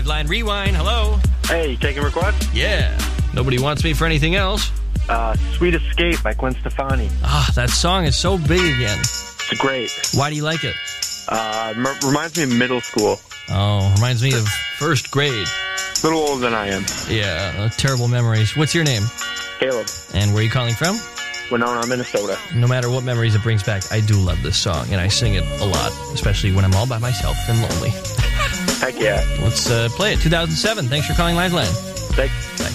Line Rewind, hello. Hey, taking requests? Yeah. Nobody Wants Me for Anything Else. Sweet Escape by Gwen Stefani. That song is so big again. It's great. Why do you like it? Reminds me of middle school. Oh, reminds me of first grade. A little older than I am. Yeah, terrible memories. What's your name? Caleb. And where are you calling from? Winona, Minnesota. No matter what memories it brings back, I do love this song, and I sing it a lot, especially when I'm all by myself and lonely. Heck yeah. Let's play it. 2007. Thanks for calling Lifeline. Thanks.